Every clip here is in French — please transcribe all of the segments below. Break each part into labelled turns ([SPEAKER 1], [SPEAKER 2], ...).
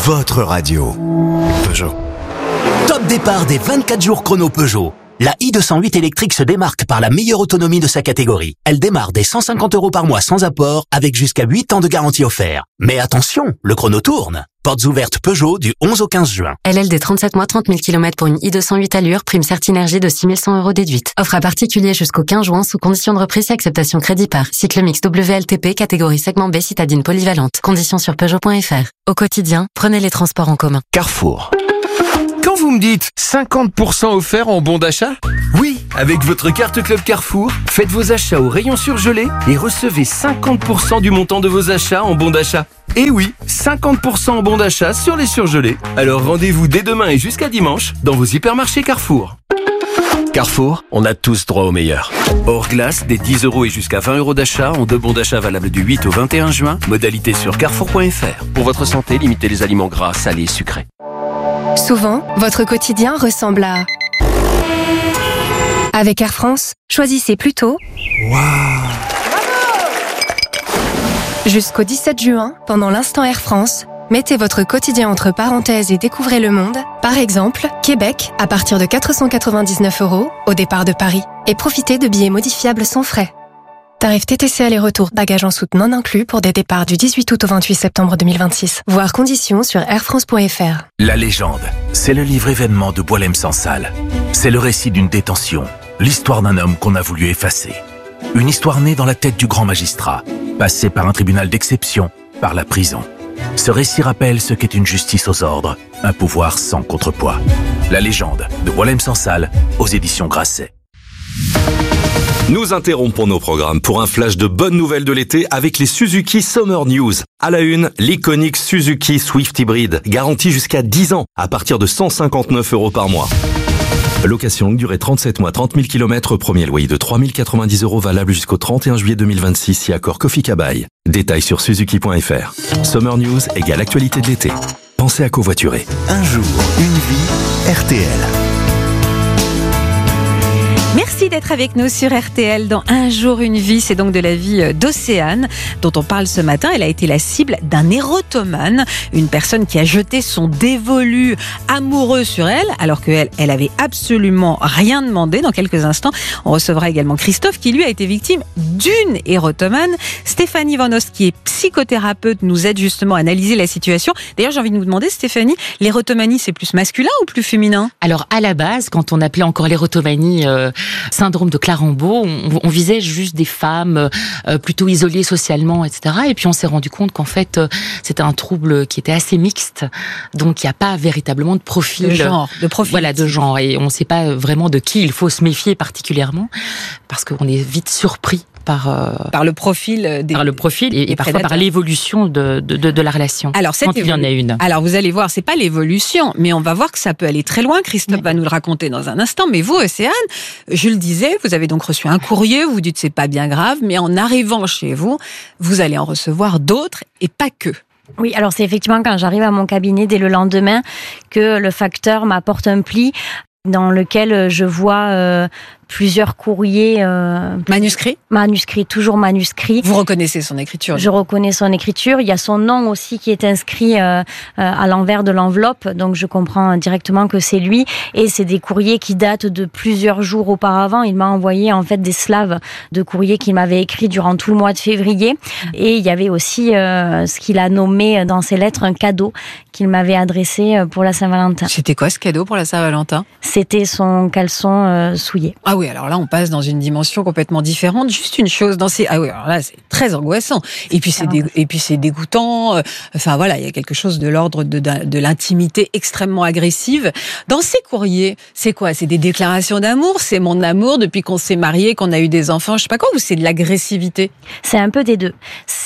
[SPEAKER 1] votre radio. Peugeot.
[SPEAKER 2] Top départ des 24 jours chrono Peugeot. La i208 électrique se démarque par la meilleure autonomie de sa catégorie. Elle démarre dès 150 € par mois sans apport, avec jusqu'à 8 ans de garantie offert. Mais attention, le chrono tourne. Portes ouvertes Peugeot du 11 au 15 juin.
[SPEAKER 3] LLD 37 mois, 30 000 km pour une i208 allure, prime Certinergie de 6 100 € déduite. Offre à particulier jusqu'au 15 juin sous condition de reprise et acceptation crédit par. Cycle mix WLTP, catégorie segment B, citadine polyvalente. Conditions sur Peugeot.fr. Au quotidien, prenez les transports en commun.
[SPEAKER 1] Carrefour.
[SPEAKER 4] Quand vous me dites 50% offert en bon d'achat ? Oui, avec votre carte Club Carrefour, faites vos achats au rayon surgelé et recevez 50% du montant de vos achats en bon d'achat. Et oui, 50% en bon d'achat sur les surgelés. Alors rendez-vous dès demain et jusqu'à dimanche dans vos hypermarchés Carrefour. Carrefour, on a tous droit au meilleur. Hors glace, des 10 € et jusqu'à 20 € d'achat en 2 bons d'achat valables du 8 au 21 juin. Modalité sur carrefour.fr. Pour votre santé, limitez les aliments gras, salés et sucrés.
[SPEAKER 5] Souvent, votre quotidien ressemble à... Avec Air France, choisissez plutôt... Jusqu'au 17 juin, pendant l'instant Air France, mettez votre quotidien entre parenthèses et découvrez le monde. Par exemple, Québec, à partir de 499 € au départ de Paris. Et profitez de billets modifiables sans frais. Tarif TTC aller-retour, bagages en soute non inclus pour des départs du 18 août au 28 septembre 2026. Voir conditions sur airfrance.fr.
[SPEAKER 6] La légende, c'est le livre événement de Boualem-Sansal. C'est le récit d'une détention, l'histoire d'un homme qu'on a voulu effacer. Une histoire née dans la tête du grand magistrat, passé par un tribunal d'exception, par la prison. Ce récit rappelle ce qu'est une justice aux ordres, un pouvoir sans contrepoids. La légende de Boualem-Sansal aux éditions Grasset.
[SPEAKER 7] Nous interrompons nos programmes pour un flash de bonnes nouvelles de l'été avec les Suzuki Summer News. À la une, l'iconique Suzuki Swift Hybrid, garantie jusqu'à 10 ans, à partir de 159 € par mois. Location longue durée 37 mois, 30 000 km, premier loyer de 3 090 € valable jusqu'au 31 juillet 2026 si accord Kofi Kabai. Détails sur suzuki.fr. Summer News égale actualité de l'été. Pensez à covoiturer.
[SPEAKER 1] Un jour, une vie, RTL.
[SPEAKER 8] Merci d'être avec nous sur RTL dans Un jour une vie. C'est donc de la vie d'Océane dont on parle ce matin. Elle a été la cible d'un érotomane, une personne qui a jeté son dévolu amoureux sur elle alors qu'elle avait absolument rien demandé. Dans quelques instants, on recevra également Christophe qui lui a été victime d'une érotomane. Stéphanie Vanos qui est psychothérapeute nous aide justement à analyser la situation. D'ailleurs, j'ai envie de vous demander, Stéphanie, l'érotomanie c'est plus masculin ou plus féminin ?
[SPEAKER 9] Alors à la base, quand on appelait encore l'érotomanie syndrome de Clerambault, on visait juste des femmes plutôt isolées socialement, etc. Et puis on s'est rendu compte qu'en fait, c'était un trouble qui était assez mixte. Donc il n'y a pas véritablement de profil.
[SPEAKER 8] De profil.
[SPEAKER 9] Voilà, de genre. Et on ne sait pas vraiment de qui il faut se méfier particulièrement, parce qu'on est vite surpris par le profil et parfois par l'évolution de la relation.
[SPEAKER 8] Alors,
[SPEAKER 9] quand il y en a une.
[SPEAKER 8] Alors vous allez voir, c'est pas l'évolution, mais on va voir que ça peut aller très loin. Christophe va nous le raconter dans un instant. Mais vous, Océane, je le disais, vous avez donc reçu un courrier. Vous vous dites c'est pas bien grave, mais en arrivant chez vous, vous allez en recevoir d'autres et pas que.
[SPEAKER 10] Oui, alors c'est effectivement quand j'arrive à mon cabinet dès le lendemain que le facteur m'apporte un pli dans lequel je vois plusieurs courriers manuscrits, toujours manuscrits.
[SPEAKER 8] Vous reconnaissez son écriture?
[SPEAKER 10] Je reconnais son écriture. Il y a son nom aussi qui est inscrit à l'envers de l'enveloppe, donc je comprends directement que c'est lui. Et c'est des courriers qui datent de plusieurs jours auparavant. Il m'a envoyé en fait des slaves de courriers qu'il m'avait écrits durant tout le mois de février. Et il y avait aussi ce qu'il a nommé dans ses lettres un cadeau qu'il m'avait adressé pour la Saint-Valentin.
[SPEAKER 8] C'était quoi ce cadeau pour la Saint-Valentin?
[SPEAKER 10] C'était son caleçon souillé.
[SPEAKER 8] Ah oui, alors là, on passe dans une dimension complètement différente. Juste une chose, ah oui, alors là, c'est très angoissant. Et puis c'est dégoûtant. Enfin voilà, il y a quelque chose de l'ordre de l'intimité extrêmement agressive. Dans ces courriers, c'est quoi? C'est des déclarations d'amour? C'est mon amour depuis qu'on s'est mariés, qu'on a eu des enfants, je sais pas quoi, ou c'est de l'agressivité?
[SPEAKER 10] C'est un peu des deux.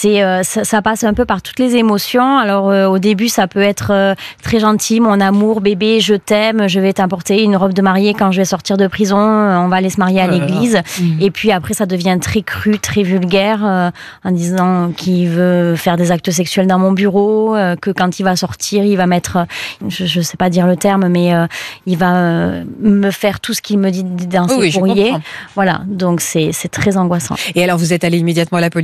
[SPEAKER 10] Ça passe un peu par toutes les émotions. Alors au début, ça peut être très gentil, mon amour, bébé, je t'aime, je vais t'apporter une robe de mariée quand je vais sortir de prison, on va aller se marier à l'église. Et puis après, ça devient très cru, très vulgaire, en disant qu'il veut faire des actes sexuels dans mon bureau, que quand il va sortir, il va mettre, je sais pas dire le terme, mais il va me faire tout ce qu'il me dit dans ses courriers. Voilà, donc c'est très angoissant.
[SPEAKER 8] Et alors, vous êtes allé immédiatement à la police?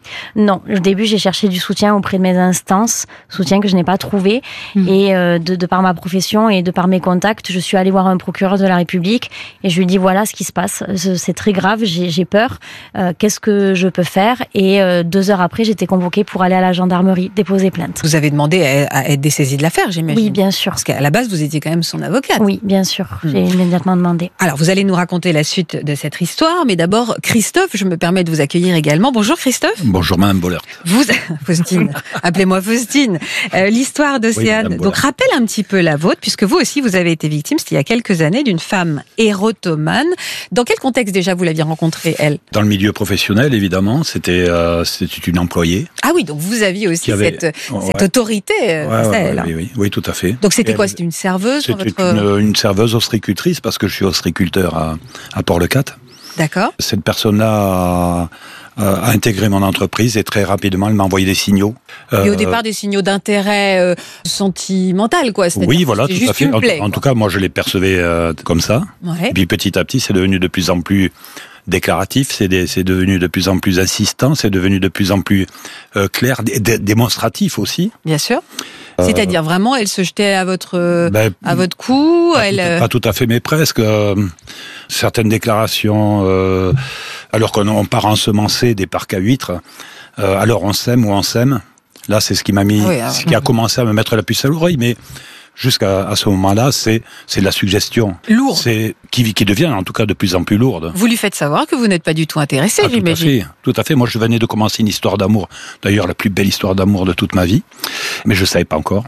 [SPEAKER 10] Non, au début, j'ai cherché du soutien auprès de mes instances, soutien que je n'ai pas trouvé. Et de par ma profession et de par mes contacts, je suis allée voir un procureur de la République et je lui ai dit voilà ce qui se passe, c'est très grave, j'ai peur, qu'est-ce que je peux faire? Et 2 heures après, j'étais convoquée pour aller à la gendarmerie déposer plainte.
[SPEAKER 8] Vous avez demandé à être dessaisie de l'affaire, j'imagine.
[SPEAKER 10] Oui, bien sûr.
[SPEAKER 8] Parce qu'à la base, vous étiez quand même son avocate.
[SPEAKER 10] Oui, bien sûr, j'ai immédiatement demandé.
[SPEAKER 8] Alors, vous allez nous raconter la suite de cette histoire, mais d'abord, Christophe, je me permets de vous accueillir également. Bonjour Christophe.
[SPEAKER 11] Bonjour Madame Bollert.
[SPEAKER 8] Faustine, appelez-moi Faustine. L'histoire d'Océane,
[SPEAKER 11] oui,
[SPEAKER 8] donc rappelle un petit peu la vôtre, puisque vous aussi, vous avez été victime, c'était il y a quelques années, d'une femme érotomane. Dans quel contexte déjà vous l'aviez rencontrée, elle?
[SPEAKER 11] Dans le milieu professionnel, évidemment, c'était une employée.
[SPEAKER 8] Ah oui, donc vous aviez aussi cette autorité face à elle.
[SPEAKER 11] Oui, tout à fait.
[SPEAKER 8] Donc c'était quoi? C'était une serveuse?
[SPEAKER 11] C'était une serveuse ostréicultrice, parce que je suis ostréiculteur à Port-le-Cat.
[SPEAKER 8] D'accord.
[SPEAKER 11] Cette personne-là a intégré mon entreprise et très rapidement, elle m'a envoyé des signaux.
[SPEAKER 8] Et au départ, des signaux d'intérêt sentimental, quoi.
[SPEAKER 11] Oui, voilà, tout à fait. En tout cas, moi, je les percevais comme ça.
[SPEAKER 8] Ouais.
[SPEAKER 11] Et puis petit à petit, c'est devenu de plus en plus déclaratif, c'est devenu de plus en plus insistant, c'est devenu de plus en plus clair, démonstratif aussi.
[SPEAKER 8] Bien sûr. C'est-à-dire vraiment, elle se jetait à votre cou.
[SPEAKER 11] Pas tout à fait, mais presque. Certaines déclarations, alors qu'on part ensemencer des parcs à huîtres, alors on s'aime ou on s'aime. Là, c'est ce qui m'a mis, ce qui a commencé à me mettre la puce à l'oreille, mais jusqu'à ce moment-là, c'est de la suggestion.
[SPEAKER 8] Lourde.
[SPEAKER 11] Qui devient en tout cas de plus en plus lourde.
[SPEAKER 8] Vous lui faites savoir que vous n'êtes pas du tout intéressé, j'imagine.
[SPEAKER 11] Tout à fait. Moi, je venais de commencer une histoire d'amour. D'ailleurs, la plus belle histoire d'amour de toute ma vie. Mais je ne savais pas encore.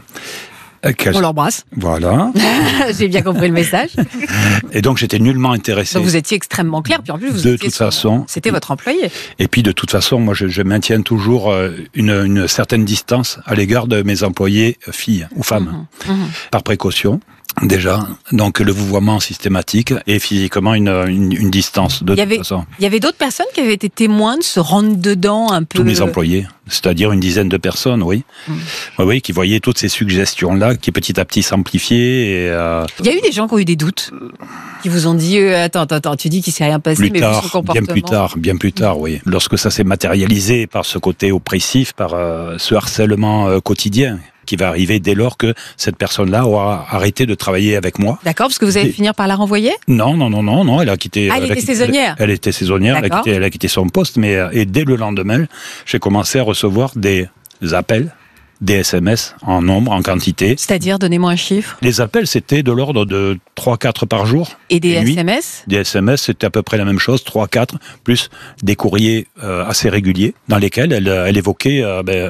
[SPEAKER 8] On l'embrasse.
[SPEAKER 11] Voilà.
[SPEAKER 8] J'ai bien compris le message.
[SPEAKER 11] Et donc, j'étais nullement intéressé.
[SPEAKER 8] Donc, vous étiez extrêmement clair. Puis en plus, c'était votre employé.
[SPEAKER 11] Et puis, de toute façon, moi, je maintiens toujours une certaine distance à l'égard de mes employés filles ou femmes. Par précaution. Déjà, donc le vouvoiement systématique et physiquement une distance de toute façon.
[SPEAKER 8] Il y avait d'autres personnes qui avaient été témoins de se rendre dedans un peu.
[SPEAKER 11] Tous mes employés, c'est-à-dire une dizaine de personnes, oui. Oui, qui voyaient toutes ces suggestions-là, qui petit à petit s'amplifiaient.
[SPEAKER 8] Il y a eu des gens qui ont eu des doutes, qui vous ont dit attends, tu dis qu'il s'est rien passé, mais
[SPEAKER 11] tard,
[SPEAKER 8] vu son comportement.
[SPEAKER 11] Bien plus tard, oui. Lorsque ça s'est matérialisé par ce côté oppressif, par ce harcèlement quotidien, qui va arriver dès lors que cette personne-là aura arrêté de travailler avec moi.
[SPEAKER 8] D'accord, parce que vous allez finir par la renvoyer ?
[SPEAKER 11] Non, elle a quitté...
[SPEAKER 8] elle était saisonnière ?
[SPEAKER 11] Elle était saisonnière, elle a quitté son poste, mais et dès le lendemain, j'ai commencé à recevoir des appels, des SMS en nombre, en quantité.
[SPEAKER 8] C'est-à-dire, donnez-moi un chiffre.
[SPEAKER 11] Les appels, c'était de l'ordre de 3-4 par jour.
[SPEAKER 8] Et des SMS ?
[SPEAKER 11] Des SMS, c'était à peu près la même chose, 3-4, plus des courriers assez réguliers, dans lesquels elle évoquait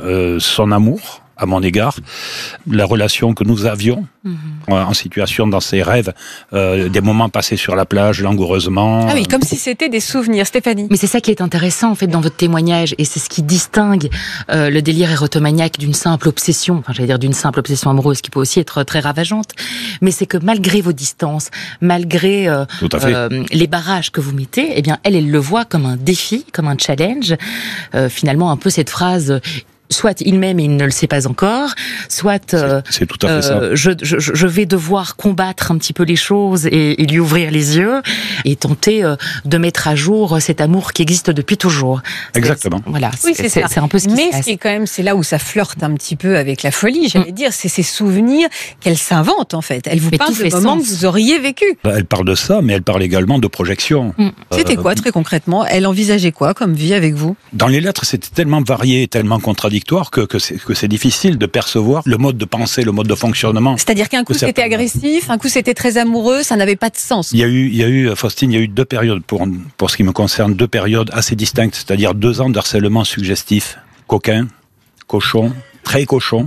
[SPEAKER 11] son amour à mon égard, la relation que nous avions en situation dans ses rêves, des moments passés sur la plage langoureusement.
[SPEAKER 8] Ah oui, comme si c'était des souvenirs, Stéphanie.
[SPEAKER 9] Mais c'est ça qui est intéressant en fait dans votre témoignage et c'est ce qui distingue le délire érotomaniaque d'une simple obsession, d'une simple obsession amoureuse qui peut aussi être très ravageante, mais c'est que malgré vos distances, malgré les barrages que vous mettez, eh bien elle le voit comme un défi, comme un challenge. Finalement un peu cette phrase... Soit il m'aime et il ne le sait pas encore, soit
[SPEAKER 11] c'est tout à fait ça.
[SPEAKER 9] Je vais devoir combattre un petit peu les choses et lui ouvrir les yeux et tenter de mettre à jour cet amour qui existe depuis toujours.
[SPEAKER 11] Exactement.
[SPEAKER 9] Voilà,
[SPEAKER 8] oui, c'est un peu ce qui se passe. Mais ce qui est quand même, c'est là où ça flirte un petit peu avec la folie, j'allais dire, c'est ces souvenirs qu'elle s'invente en fait. Elle vous parle de moments que vous auriez vécu.
[SPEAKER 11] Elle parle de ça, mais elle parle également de projection.
[SPEAKER 8] C'était quoi très concrètement ? Elle envisageait quoi comme vie avec vous ?
[SPEAKER 11] Dans les lettres, c'était tellement varié, tellement contradictoire que c'est difficile de percevoir le mode de pensée, le mode de fonctionnement.
[SPEAKER 8] C'est-à-dire qu'un coup c'était agressif, un coup c'était très amoureux, ça n'avait pas de sens.
[SPEAKER 11] Il y a eu, Faustine, il y a eu 2 périodes, pour ce qui me concerne, 2 périodes assez distinctes, c'est-à-dire 2 ans d'harcèlement suggestif, coquin, cochon, très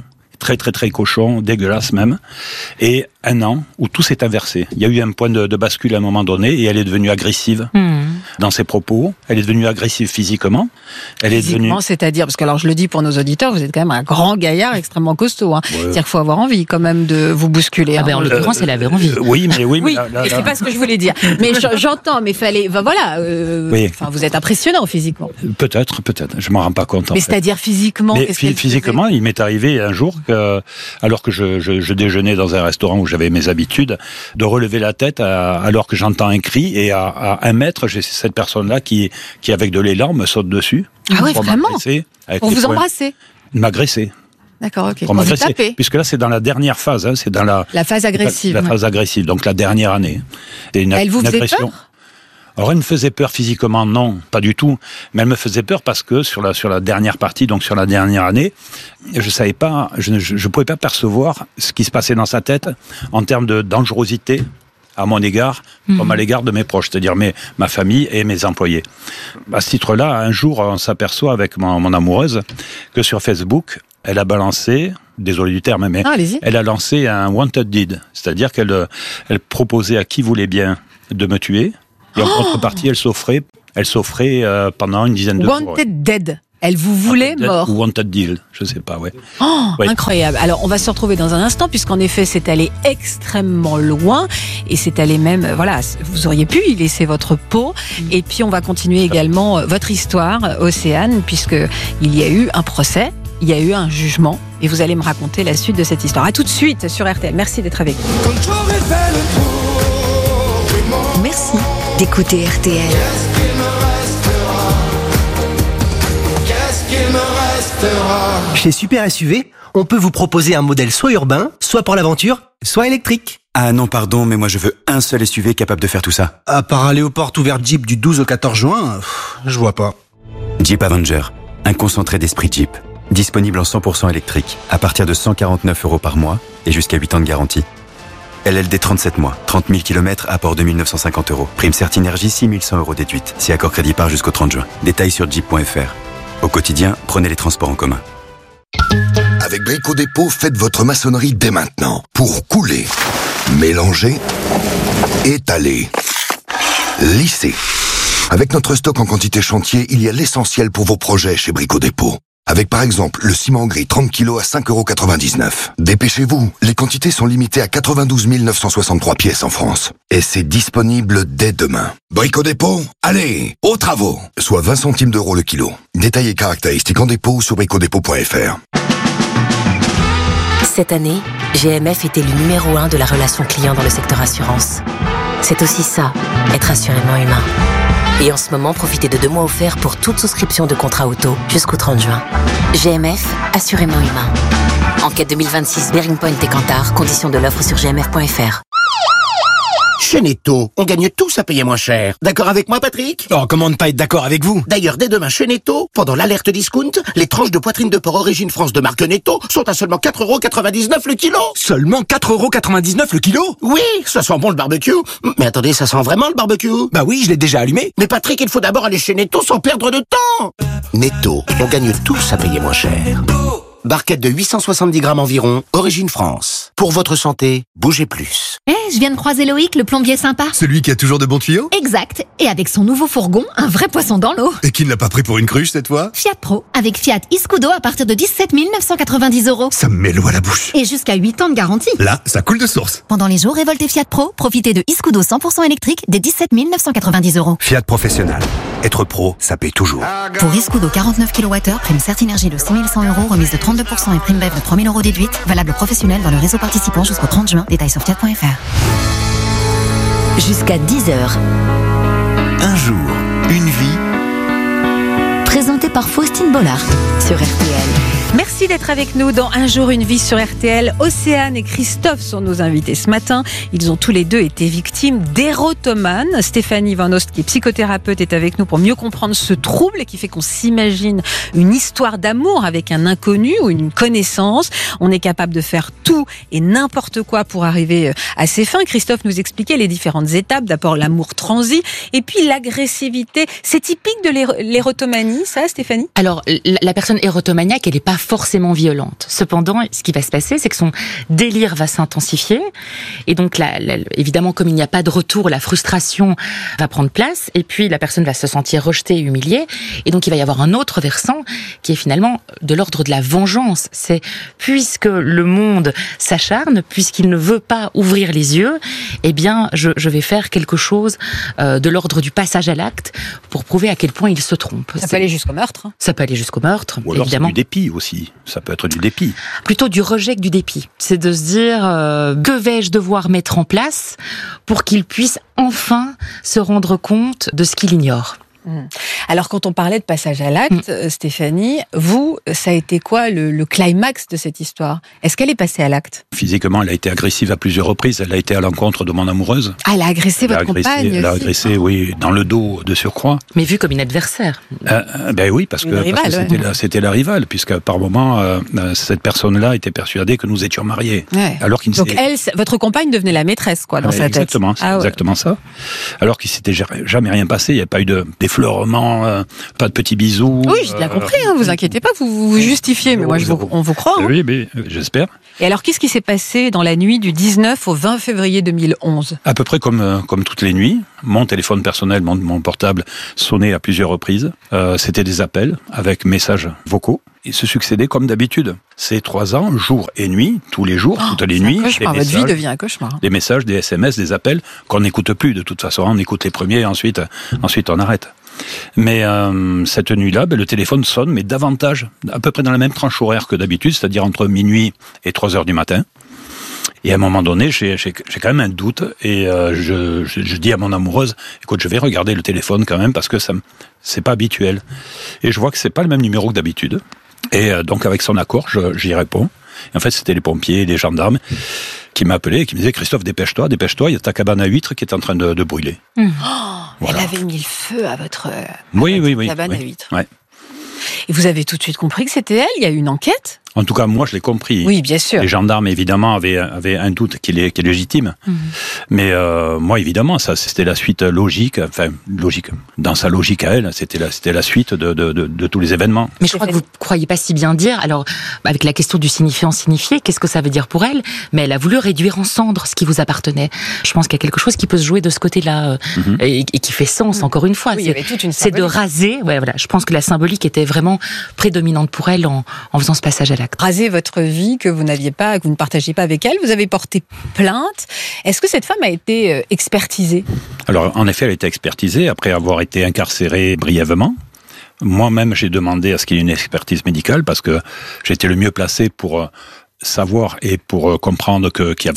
[SPEAKER 11] cochon, dégueulasse même, et 1 an où tout s'est inversé. Il y a eu un point de bascule à un moment donné et elle est devenue agressive dans ses propos, elle est devenue agressive physiquement.
[SPEAKER 8] C'est-à-dire, parce que alors je le dis pour nos auditeurs, vous êtes quand même un grand gaillard extrêmement costaud. C'est-à-dire qu'il faut avoir envie quand même de vous bousculer.
[SPEAKER 9] En l'occurrence, elle avait envie.
[SPEAKER 11] Oui,
[SPEAKER 8] c'est pas ce que je voulais dire. Mais j'entends, mais fallait, vous êtes impressionnant physiquement.
[SPEAKER 11] Peut-être, je m'en rends pas compte.
[SPEAKER 8] Mais c'est-à-dire physiquement,
[SPEAKER 11] physiquement, il m'est arrivé un jour alors que je déjeunais dans un restaurant où j'avais mes habitudes, de relever la tête alors que j'entends un cri et à 1 mètre, j'ai cette personne-là qui avec de l'élan, me saute dessus.
[SPEAKER 8] Ah ouais,
[SPEAKER 11] pour
[SPEAKER 8] vraiment? Pour vous embrasser?
[SPEAKER 11] M'agresser.
[SPEAKER 8] D'accord, ok.
[SPEAKER 11] Pour
[SPEAKER 8] Vous
[SPEAKER 11] m'agresser.
[SPEAKER 8] tapez?
[SPEAKER 11] Puisque là, c'est dans la dernière phase, hein, c'est dans la
[SPEAKER 8] phase agressive.
[SPEAKER 11] La phase agressive, donc la dernière année. Et
[SPEAKER 8] Elle vous faisait peur?
[SPEAKER 11] Alors, elle me faisait peur physiquement, non, pas du tout. Mais elle me faisait peur parce que sur la dernière partie, donc sur la dernière année, je savais pas, je pouvais pas percevoir ce qui se passait dans sa tête en termes de dangerosité à mon égard, comme à l'égard de mes proches, c'est-à-dire ma famille et mes employés. À ce titre-là, un jour, on s'aperçoit avec mon amoureuse que sur Facebook, elle a balancé, désolé du terme, mais elle a lancé un wanted deed, c'est-à-dire qu'elle proposait à qui voulait bien de me tuer, et en contrepartie, elle s'offrait pendant une dizaine de jours.
[SPEAKER 8] Wanted dead. Elle vous voulait mort.
[SPEAKER 11] Ou wanted deal, je sais pas, ouais.
[SPEAKER 8] Incroyable. Alors, on va se retrouver dans un instant, puisqu'en effet, c'est allé extrêmement loin, et c'est allé même, vous auriez pu y laisser votre peau, et puis on va continuer également votre histoire, Océane, puisqu'il y a eu un procès, il y a eu un jugement, et vous allez me raconter la suite de cette histoire. À tout de suite sur RTL. Merci d'être avec nous.
[SPEAKER 12] Merci d'écouter RTL.
[SPEAKER 13] Chez Super SUV, on peut vous proposer un modèle soit urbain, soit pour l'aventure, soit électrique.
[SPEAKER 1] Ah non, pardon, mais moi je veux un seul SUV capable de faire tout ça.
[SPEAKER 13] À part aller aux portes ouvertes Jeep du 12 au 14 juin, je vois pas.
[SPEAKER 1] Jeep Avenger, un concentré d'esprit Jeep. Disponible en 100% électrique, à partir de 149 € par mois et jusqu'à 8 ans de garantie. LLD 37 mois, 30 000 km, apport 2 950 €. Prime Certinergie, 6 100 € déduite. Si accord crédit part jusqu'au 30 juin. Détails sur jeep.fr. Au quotidien, prenez les transports en commun.
[SPEAKER 14] Avec Brico Dépôt, faites votre maçonnerie dès maintenant. Pour couler, mélanger, étaler, lisser. Avec notre stock en quantité chantier, il y a l'essentiel pour vos projets chez Brico Dépôt. Avec par exemple le ciment gris 30 kg à 5,99 €. Dépêchez-vous, les quantités sont limitées à 92 963 pièces en France. Et c'est disponible dès demain. Brico Dépôt, allez, aux travaux. Soit 20 centimes d'euros le kilo. Détails et caractéristiques en dépôt sur bricodépôt.fr.
[SPEAKER 15] Cette année, GMF est élu numéro 1 de la relation client dans le secteur assurance. C'est aussi ça, être assurément humain. Et en ce moment, profitez de 2 mois offerts pour toute souscription de contrat auto jusqu'au 30 juin. GMF, assurément humain. Enquête 2026, Bearing Point et Kantar, conditions de l'offre sur gmf.fr.
[SPEAKER 16] Chez Netto, on gagne tous à payer moins cher. D'accord avec moi, Patrick?
[SPEAKER 13] Oh, comment ne pas être d'accord avec vous?
[SPEAKER 16] D'ailleurs, dès demain chez Netto, pendant l'alerte discount, les tranches de poitrine de porc Origine France de marque Netto sont à seulement 4,99 € le kilo.
[SPEAKER 13] Seulement 4,99 € le kilo?
[SPEAKER 16] Oui, ça sent bon le barbecue. Mais attendez, ça sent vraiment le barbecue?
[SPEAKER 13] Bah oui, je l'ai déjà allumé.
[SPEAKER 16] Mais Patrick, il faut d'abord aller chez Netto sans perdre de temps. Netto, on gagne tous à payer moins cher. Barquette de 870 grammes environ, Origine France. Pour votre santé, bougez plus.
[SPEAKER 17] Je viens de croiser Loïc, le plombier sympa.
[SPEAKER 18] Celui qui a toujours de bons tuyaux?
[SPEAKER 17] Exact. Et avec son nouveau fourgon, un vrai poisson dans l'eau.
[SPEAKER 18] Et qui ne l'a pas pris pour une cruche cette fois?
[SPEAKER 17] Fiat Pro, avec Fiat Iscudo à partir de 17 990 €.
[SPEAKER 18] Ça me met l'eau à la bouche.
[SPEAKER 17] Et jusqu'à 8 ans de garantie.
[SPEAKER 18] Là, ça coule de source.
[SPEAKER 17] Pendant les jours révoltés Fiat Pro, profitez de Iscudo 100% électrique dès 17 990 €.
[SPEAKER 1] Fiat Professionnel. Être pro, ça paye toujours.
[SPEAKER 17] Pour Iscudo 49 kWh, prime Certinergie de 6 100 €, remise de 32% et prime BEV de 3 000 € déduite. Valable professionnel dans le réseau participant jusqu'au 30 juin. Détails sur fiat.fr.
[SPEAKER 12] Jusqu'à 10h.
[SPEAKER 1] Un jour, une vie.
[SPEAKER 12] Présenté par Faustine Bollard sur RTL.
[SPEAKER 8] Merci d'être avec nous dans Un jour, une vie sur RTL. Océane et Christophe sont nos invités ce matin. Ils ont tous les deux été victimes d'érotomanes. Stéphanie Van Oost, qui est psychothérapeute, est avec nous pour mieux comprendre ce trouble qui fait qu'on s'imagine une histoire d'amour avec un inconnu ou une connaissance. On est capable de faire tout et n'importe quoi pour arriver à ses fins. Christophe nous expliquait les différentes étapes. D'abord, l'amour transi et puis l'agressivité. C'est typique de l'érotomanie, ça, Stéphanie?
[SPEAKER 9] Alors, la personne érotomaniaque, elle n'est pas forcément violente. Cependant, ce qui va se passer, c'est que son délire va s'intensifier. Et donc, évidemment, comme il n'y a pas de retour, la frustration va prendre place. Et puis, la personne va se sentir rejetée et humiliée. Et donc, il va y avoir un autre versant qui est finalement de l'ordre de la vengeance. C'est puisque le monde s'acharne, puisqu'il ne veut pas ouvrir les yeux, eh bien, je vais faire quelque chose de l'ordre du passage à l'acte pour prouver à quel point il se trompe.
[SPEAKER 8] Ça peut aller jusqu'au meurtre.
[SPEAKER 9] Ça peut aller jusqu'au meurtre,
[SPEAKER 11] ou alors
[SPEAKER 9] évidemment.
[SPEAKER 11] C'est du dépit aussi. Ça peut être du dépit.
[SPEAKER 9] Plutôt du rejet que du dépit. C'est de se dire que vais-je devoir mettre en place pour pour qu'il puisse enfin se rendre compte de ce qu'il ignore.
[SPEAKER 8] Alors, quand on parlait de passage à l'acte, Stéphanie, vous, ça a été quoi le climax de cette histoire? Est-ce qu'elle est passée à l'acte?
[SPEAKER 11] Physiquement, elle a été agressive à plusieurs reprises. Elle a été à l'encontre de mon amoureuse.
[SPEAKER 8] Ah, elle a agressé votre compagne
[SPEAKER 11] Elle a agressé, oui, dans le dos de surcroît.
[SPEAKER 9] Mais vu comme une adversaire.
[SPEAKER 11] Ben oui, parce que c'était la rivale, puisque par moment, cette personne-là était persuadée que nous étions mariés.
[SPEAKER 8] Ouais.
[SPEAKER 11] Alors qu'il
[SPEAKER 8] Donc votre compagne devenait la maîtresse, quoi, dans sa tête.
[SPEAKER 11] Exactement, c'est exactement ça. Alors qu'il s'était jamais rien passé. Il n'y a pas eu d'effleurement, pas de petits bisous.
[SPEAKER 8] Oui, j'ai bien compris, vous inquiétez pas, vous justifiez, mais moi on vous croit.
[SPEAKER 11] Oui, mais j'espère.
[SPEAKER 8] Et alors, qu'est-ce qui s'est passé dans la nuit du 19 au 20 février 2011 ?
[SPEAKER 11] À peu près comme toutes les nuits, mon téléphone personnel, mon portable sonnait à plusieurs reprises. C'était des appels avec messages vocaux. Ils se succédaient comme d'habitude. C'est 3 ans, jour et nuit, tous les jours, toutes les nuits.
[SPEAKER 8] Votre vie devient un cauchemar.
[SPEAKER 11] Des messages, des SMS, des appels qu'on n'écoute plus. De toute façon, on écoute les premiers, ensuite on arrête. Mais cette nuit-là, le téléphone sonne, mais davantage, à peu près dans la même tranche horaire que d'habitude, c'est-à-dire entre minuit et 3 heures du matin. Et à un moment donné, j'ai quand même un doute, et je dis à mon amoureuse, écoute, je vais regarder le téléphone quand même, parce que c'est pas habituel. Et je vois que c'est pas le même numéro que d'habitude. Et donc avec son accord, j'y réponds. Et en fait, c'était les pompiers, les gendarmes qui m'appelaient et qui me disaient, Christophe, dépêche-toi, il y a ta cabane à huîtres qui est en train de brûler.
[SPEAKER 8] Voilà. Elle avait mis le feu à votre cabane à huîtres.
[SPEAKER 11] Ouais.
[SPEAKER 8] Et vous avez tout de suite compris que c'était elle? Il y a eu une enquête?
[SPEAKER 11] En tout cas, moi, je l'ai compris.
[SPEAKER 8] Oui, bien sûr.
[SPEAKER 11] Les gendarmes, évidemment, avaient un doute qui est légitime. Mais moi, évidemment, ça, c'était la suite logique. Dans sa logique à elle, c'était la suite de tous les événements.
[SPEAKER 9] Mais je crois que vous ne croyez pas si bien dire. Alors, avec la question du signifiant-signifié, qu'est-ce que ça veut dire pour elle? Mais elle a voulu réduire en cendres ce qui vous appartenait. Je pense qu'il y a quelque chose qui peut se jouer de ce côté-là et qui fait sens, encore une fois.
[SPEAKER 8] Oui, il y avait toute une
[SPEAKER 9] c'est de raser. Ouais, voilà. Je pense que la symbolique était vraiment prédominante pour elle en faisant ce passage à l'acte.
[SPEAKER 8] Raser votre vie que vous n'aviez pas, que vous ne partagez pas avec elle. Vous avez porté plainte. Est-ce que cette femme a été expertisée?
[SPEAKER 11] Alors, en effet, elle a été expertisée après avoir été incarcérée brièvement. Moi-même, j'ai demandé à ce qu'il y ait une expertise médicale parce que j'étais le mieux placé pour savoir et pour comprendre qu'il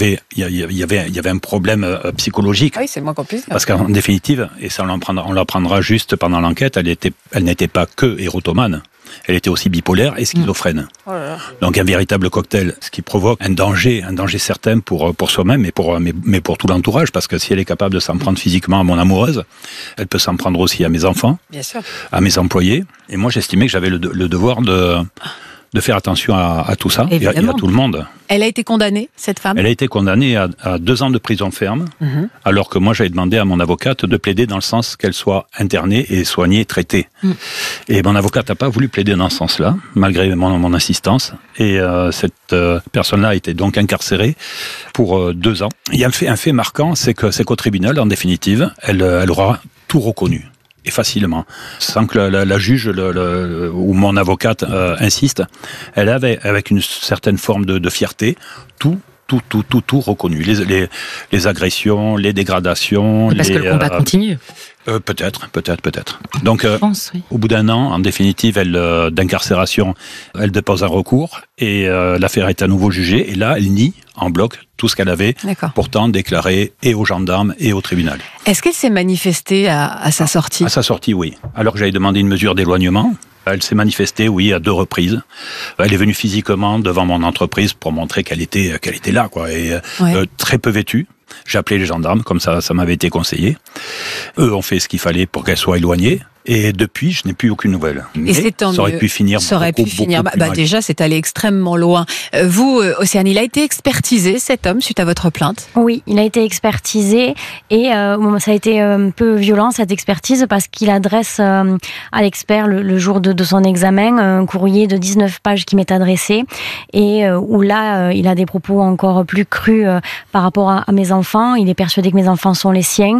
[SPEAKER 11] y avait un problème psychologique.
[SPEAKER 8] Oui, c'est le moins qu'on puisse dire.
[SPEAKER 11] Parce qu'en définitive, et ça on l'apprendra juste pendant l'enquête, elle n'était pas que érotomane. Elle était aussi bipolaire et schizophrène.
[SPEAKER 8] Oh là là.
[SPEAKER 11] Donc un véritable cocktail, ce qui provoque un danger certain pour soi-même, mais pour tout l'entourage, parce que si elle est capable de s'en prendre physiquement à mon amoureuse, elle peut s'en prendre aussi à mes enfants,
[SPEAKER 8] bien sûr,
[SPEAKER 11] à mes employés. Et moi, j'estimais que j'avais le devoir de faire attention à tout ça et à tout le monde.
[SPEAKER 8] Elle a été condamnée, cette femme?
[SPEAKER 11] Elle a été condamnée à 2 ans de prison ferme, alors que moi j'avais demandé à mon avocate de plaider dans le sens qu'elle soit internée et soignée, traitée. Et mon avocate n'a pas voulu plaider dans ce sens-là, malgré mon insistance. Et cette personne-là a été donc incarcérée pour 2 ans. Il y a un fait marquant, c'est qu'au tribunal, en définitive, elle aura tout reconnu. Et facilement, sans que la juge ou mon avocate insiste, elle avait, avec une certaine forme de fierté, tout reconnu. Les agressions, les dégradations.
[SPEAKER 9] Parce que le combat continue.
[SPEAKER 11] Peut-être. Donc, au bout d'1 an, en définitive, d'incarcération, elle dépose un recours et l'affaire est à nouveau jugée. Et là, elle nie en bloc tout ce qu'elle avait pourtant déclaré et aux gendarmes et au tribunal.
[SPEAKER 8] Est-ce qu'elle s'est manifestée à sa sortie?
[SPEAKER 11] À sa sortie, oui. Alors que j'avais demandé une mesure d'éloignement. Elle s'est manifestée, oui, à 2 reprises. Elle est venue physiquement devant mon entreprise pour montrer qu'elle était là, quoi, et très peu vêtue. J'ai appelé les gendarmes, comme ça m'avait été conseillé. Eux ont fait ce qu'il fallait pour qu'elle soit éloignée. Et depuis, je n'ai plus aucune nouvelle.
[SPEAKER 8] Et c'est tant mieux.
[SPEAKER 11] Ça aurait pu finir.
[SPEAKER 8] Déjà, c'est allé extrêmement loin. Vous, Océane, il a été expertisé, cet homme, suite à votre plainte?
[SPEAKER 10] Oui, il a été expertisé et ça a été un peu violent, cette expertise, parce qu'il adresse à l'expert, le jour de son examen, un courrier de 19 pages qui m'est adressé et où là, il a des propos encore plus crus par rapport à mes enfants. Il est persuadé que mes enfants sont les siens.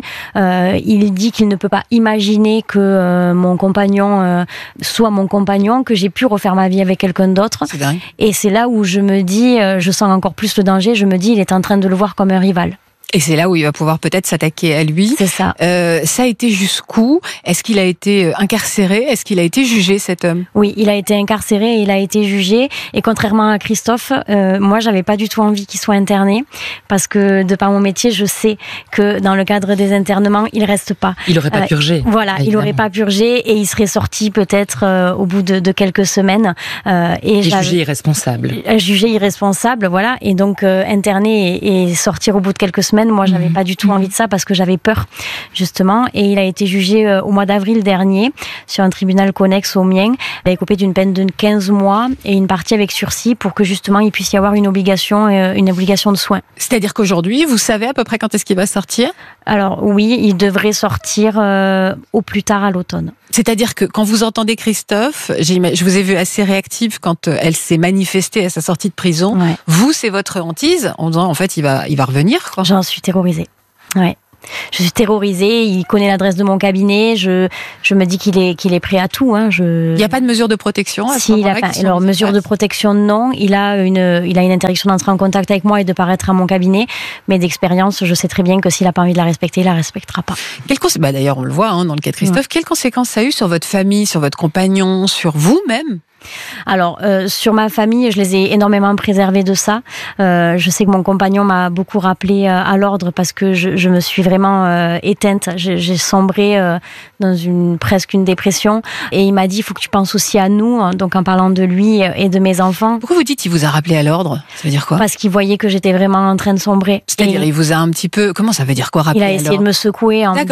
[SPEAKER 10] Il dit qu'il ne peut pas imaginer que mon compagnon soit mon compagnon, que j'ai pu refaire ma vie avec quelqu'un d'autre. Et c'est là où je me dis, je sens encore plus le danger, je me dis, il est en train de le voir comme un rival.
[SPEAKER 8] Et c'est là où il va pouvoir peut-être s'attaquer à lui.
[SPEAKER 10] C'est ça.
[SPEAKER 8] Ça a été jusqu'où? Est-ce qu'il a été incarcéré? Est-ce qu'il a été jugé, cet homme?
[SPEAKER 10] Oui, il a été incarcéré, il a été jugé. Et contrairement à Christophe, moi, j'avais pas du tout envie qu'il soit interné. Parce que, de par mon métier, je sais que dans le cadre des internements, il reste pas.
[SPEAKER 9] Il aurait pas purgé.
[SPEAKER 10] Voilà, il aurait pas purgé et il serait sorti peut-être au bout de quelques semaines.
[SPEAKER 9] Et jugé irresponsable.
[SPEAKER 10] Jugé irresponsable, voilà. Et donc, interné et sortir au bout de quelques semaines, moi, j'avais pas du tout envie de ça parce que j'avais peur, justement. Et il a été jugé au mois d'avril dernier sur un tribunal connexe au mien. Il a écopé d'une peine de 15 mois et une partie avec sursis pour que, justement, il puisse y avoir une obligation de soins.
[SPEAKER 8] C'est-à-dire qu'aujourd'hui, vous savez à peu près quand est-ce qu'il va sortir?
[SPEAKER 10] Alors, oui, il devrait sortir au plus tard à l'automne.
[SPEAKER 8] C'est-à-dire que quand vous entendez Christophe, je vous ai vu assez réactive quand elle s'est manifestée à sa sortie de prison.
[SPEAKER 10] Ouais.
[SPEAKER 8] Vous, c'est votre hantise en disant, en fait, il va revenir, quoi.
[SPEAKER 10] J'en suis terrorisée. Ouais. Je suis terrorisée, il connaît l'adresse de mon cabinet, je me dis qu'il est prêt à tout. Hein. Il
[SPEAKER 8] n'y a pas de mesure de protection à ce moment-là?
[SPEAKER 10] Alors, mesure de protection, non. Il a une interdiction d'entrer en contact avec moi et de paraître à mon cabinet. Mais d'expérience, je sais très bien que s'il n'a pas envie de la respecter, il la respectera pas.
[SPEAKER 8] D'ailleurs, on le voit dans le cas de Christophe. Quelles conséquences ça a eu sur votre famille, sur votre compagnon, sur vous-même?
[SPEAKER 10] Alors, sur ma famille, je les ai énormément préservés de ça. Je sais que mon compagnon m'a beaucoup rappelé à l'ordre parce que je me suis vraiment éteinte. J'ai sombré dans presque une dépression. Et il m'a dit, il faut que tu penses aussi à nous, donc en parlant de lui et de mes enfants.
[SPEAKER 8] Pourquoi vous dites qu'il vous a rappelé à l'ordre? Ça veut dire quoi?
[SPEAKER 10] Parce qu'il voyait que j'étais vraiment en train de sombrer.
[SPEAKER 8] C'est-à-dire, il vous a un petit peu... Comment ça veut dire quoi, rappeler à l'ordre?
[SPEAKER 10] Il a essayé de me secouer en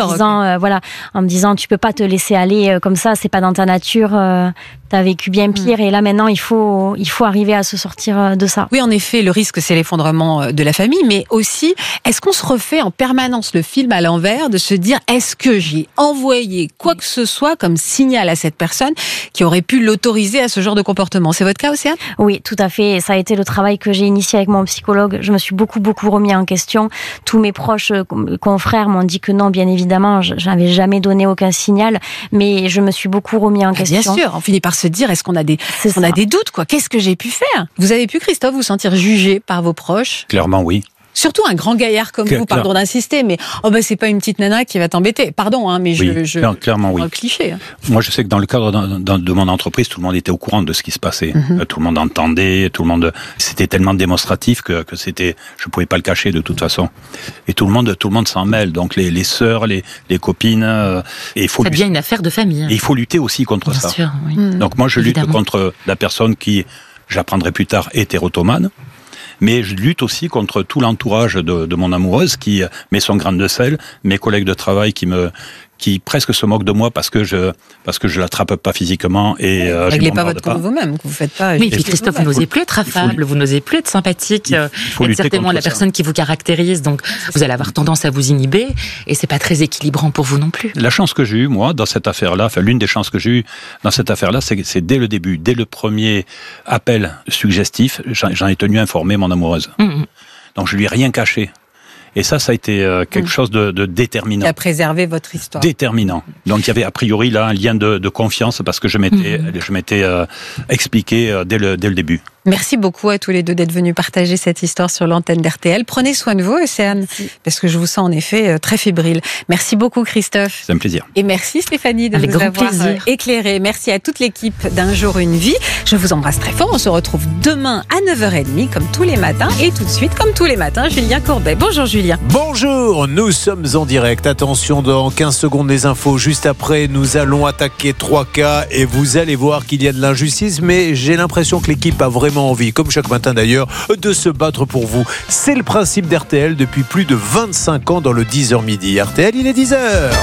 [SPEAKER 10] me disant, tu peux pas te laisser aller comme ça, c'est pas dans ta nature... T'as vécu bien pire et là maintenant il faut arriver à se sortir de ça.
[SPEAKER 8] Oui, en effet, le risque c'est l'effondrement de la famille, mais aussi est-ce qu'on se refait en permanence le film à l'envers, de se dire est-ce que j'ai envoyé quoi que ce soit comme signal à cette personne qui aurait pu l'autoriser à ce genre de comportement? C'est votre cas, Océane?
[SPEAKER 10] Oui, tout à fait. Ça a été le travail que j'ai initié avec mon psychologue. Je me suis beaucoup remis en question. Tous mes proches confrères m'ont dit que non, bien évidemment, j'avais jamais donné aucun signal, mais je me suis beaucoup remis en question.
[SPEAKER 8] Bien sûr, on finit par se dire, est-ce qu'on a des doutes, quoi? Qu'est-ce que j'ai pu faire? Vous avez pu, Christophe, vous sentir jugé par vos proches?
[SPEAKER 11] Clairement, oui.
[SPEAKER 8] Surtout un grand gaillard comme vous, pardon d'insister, mais c'est pas une petite nana qui va t'embêter. Pardon, mais
[SPEAKER 11] clairement, oui.
[SPEAKER 8] Le cliché.
[SPEAKER 11] Moi, je sais que dans le cadre de mon entreprise, tout le monde était au courant de ce qui se passait. Tout le monde entendait, c'était tellement démonstratif que je pouvais pas le cacher de toute façon. Et tout le monde s'en mêle. Donc les sœurs, les copines, et
[SPEAKER 9] ça devient une affaire de famille.
[SPEAKER 11] Et il faut lutter aussi contre ça.
[SPEAKER 9] Bien sûr, oui.
[SPEAKER 11] Donc moi, je lutte contre la personne qui, j'apprendrai plus tard, est érotomane. Mais je lutte aussi contre tout l'entourage de mon amoureuse qui met son grain de sel, mes collègues de travail qui presque se moquent de moi parce que je l'attrape pas physiquement et je
[SPEAKER 8] réglez pas votre compte vous-même, que vous faites pas.
[SPEAKER 9] Oui, puis Christophe, vous n'osez plus être affable, vous n'osez plus être sympathique, être certainement la personne qui vous caractérise, donc vous allez avoir tendance à vous inhiber et c'est pas très équilibrant pour vous non plus.
[SPEAKER 11] La chance que j'ai eue, moi, dans cette affaire-là, l'une des chances que j'ai eues dans cette affaire-là, c'est dès le début, dès le premier appel suggestif, j'en ai tenu informer mon amoureuse. Donc je lui ai rien caché. Et ça a été quelque chose de déterminant.
[SPEAKER 8] Qui a préservé votre histoire.
[SPEAKER 11] Déterminant. Donc il y avait a priori là un lien de confiance parce que je m'étais expliqué dès le début.
[SPEAKER 8] Merci beaucoup à tous les deux d'être venus partager cette histoire sur l'antenne d'RTL. Prenez soin de vous, Océane, parce que je vous sens en effet très fébrile. Merci beaucoup, Christophe.
[SPEAKER 11] C'est un plaisir.
[SPEAKER 8] Et merci Stéphanie de nous avoir éclairé. Merci à toute l'équipe d'Un jour une vie. Je vous embrasse très fort. On se retrouve demain à 9h30 comme tous les matins. Et tout de suite, comme tous les matins, Julien Courbet. Bonjour Julien.
[SPEAKER 19] Bonjour, nous sommes en direct. Attention, dans 15 secondes les infos. Juste après, nous allons attaquer 3 cas et vous allez voir qu'il y a de l'injustice. Mais j'ai l'impression que l'équipe a vraiment envie, comme chaque matin d'ailleurs, de se battre pour vous. C'est le principe d'RTL depuis plus de 25 ans dans le 10h midi. RTL, il est 10h.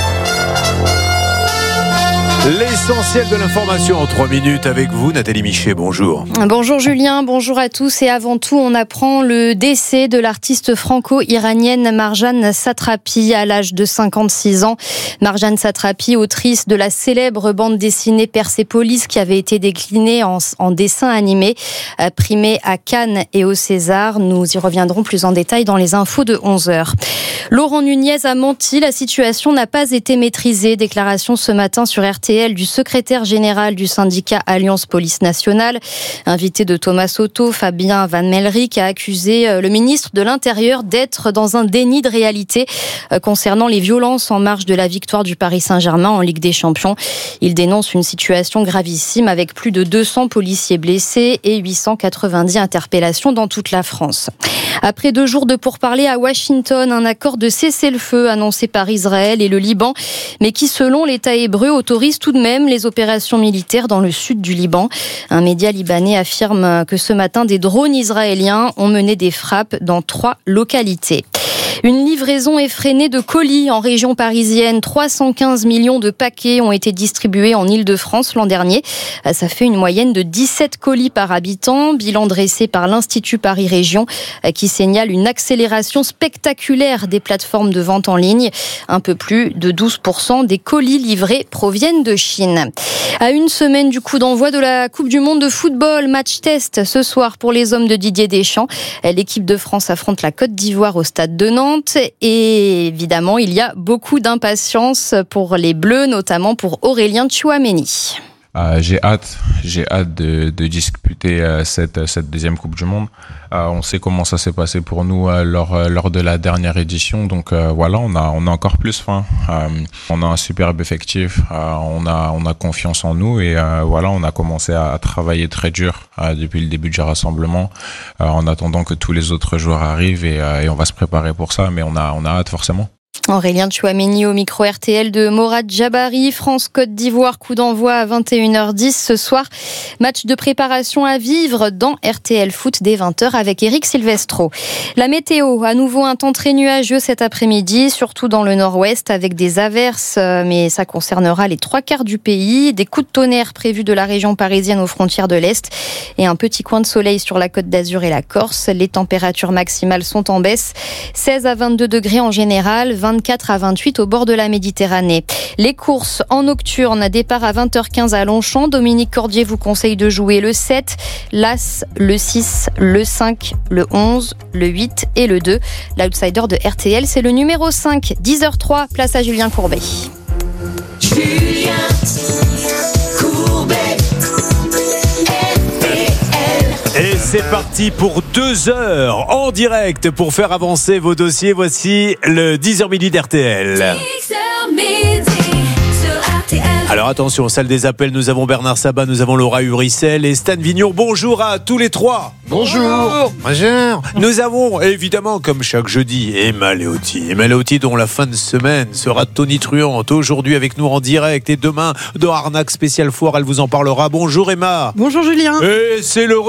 [SPEAKER 19] L'essentiel de l'information en 3 minutes avec vous, Nathalie Michet, bonjour.
[SPEAKER 20] Bonjour Julien, bonjour à tous. Et avant tout, on apprend le décès de l'artiste franco-iranienne Marjane Satrapi à l'âge de 56 ans. Marjane Satrapi, autrice de la célèbre bande dessinée Persépolis qui avait été déclinée en dessin animé, primée à Cannes et au César. Nous y reviendrons plus en détail dans les infos de 11h. Laurent Nunez a menti, la situation n'a pas été maîtrisée. Déclaration ce matin sur RTL RTL du secrétaire général du syndicat Alliance Police Nationale. Invité de Thomas Soto, Fabien Van Melrick a accusé le ministre de l'Intérieur d'être dans un déni de réalité concernant les violences en marge de la victoire du Paris Saint-Germain en Ligue des Champions. Il dénonce une situation gravissime avec plus de 200 policiers blessés et 890 interpellations dans toute la France. Après 2 jours de pourparlers à Washington, un accord de cessez-le-feu annoncé par Israël et le Liban, mais qui, selon l'État hébreu, autorise tout de même les opérations militaires dans le sud du Liban. Un média libanais affirme que ce matin, des drones israéliens ont mené des frappes dans 3 localités. Une livraison effrénée de colis en région parisienne. 315 millions de paquets ont été distribués en Île-de-France l'an dernier. Ça fait une moyenne de 17 colis par habitant. Bilan dressé par l'Institut Paris Région qui signale une accélération spectaculaire des plateformes de vente en ligne. Un peu plus de 12% des colis livrés proviennent de Chine. À une semaine du coup d'envoi de la Coupe du Monde de football, match test ce soir pour les hommes de Didier Deschamps. L'équipe de France affronte la Côte d'Ivoire au stade de Nantes. Et évidemment, il y a beaucoup d'impatience pour les Bleus, notamment pour Aurélien Tchouaméni.
[SPEAKER 21] J'ai hâte de disputer cette deuxième Coupe du Monde. On sait comment ça s'est passé pour nous lors de la dernière édition, donc voilà, on a encore plus faim. On a un superbe effectif, on a confiance en nous et voilà, on a commencé à travailler très dur depuis le début du rassemblement, en attendant que tous les autres joueurs arrivent et on va se préparer pour ça, mais on a hâte forcément.
[SPEAKER 20] Aurélien Tchouaméni au micro RTL de Morad Jabari. France-Côte d'Ivoire, coup d'envoi à 21h10 ce soir. Match de préparation à vivre dans RTL Foot dès 20h avec Eric Silvestro. La météo, à nouveau un temps très nuageux cet après-midi, surtout dans le nord-ouest avec des averses, mais ça concernera les 3/4 du pays. Des coups de tonnerre prévus de la région parisienne aux frontières de l'Est et un petit coin de soleil sur la Côte d'Azur et la Corse. Les températures maximales sont en baisse. 16 à 22 degrés en général, 24 à 28 au bord de la Méditerranée. Les courses en nocturne, départ à 20h15 à Longchamp. Dominique Cordier vous conseille de jouer le 7, l'As, le 6, le 5, le 11, le 8 et le 2. L'outsider de RTL, c'est le numéro 5. 10h03, place à Julien Courbet.
[SPEAKER 22] Julien Courbet.
[SPEAKER 19] Et c'est parti pour 2 heures en direct pour faire avancer vos dossiers. Voici le 10h midi d'RTL. Alors attention, salle des appels, nous avons Bernard Sabat, nous avons Laura Uricel et Stan Vignon. Bonjour à tous les 3.
[SPEAKER 22] Bonjour.
[SPEAKER 19] Bonjour. Nous avons évidemment, comme chaque jeudi, Emma Léoty dont la fin de semaine sera tonitruante. Aujourd'hui avec nous en direct et demain dans Arnaque spécial foire, elle vous en parlera. Bonjour Emma.
[SPEAKER 23] Bonjour Julien.
[SPEAKER 19] Et c'est le